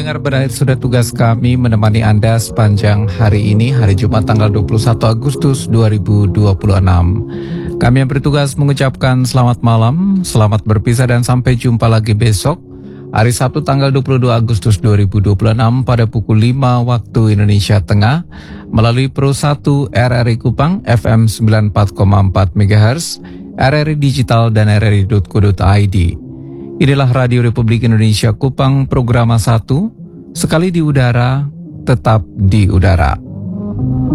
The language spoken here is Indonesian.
pendengar, berakhir sudah tugas kami menemani Anda sepanjang hari ini, hari Jumat tanggal 21 Agustus 2026. Kami yang bertugas mengucapkan selamat malam, selamat berpisah dan sampai jumpa lagi besok, hari Sabtu tanggal 22 Agustus 2026 pada pukul 5 waktu Indonesia Tengah, melalui Pro 1 RRI Kupang FM 94,4 MHz, RRI Digital dan RRI.co.id. Inilah Radio Republik Indonesia Kupang, Programa 1, sekali di udara, tetap di udara.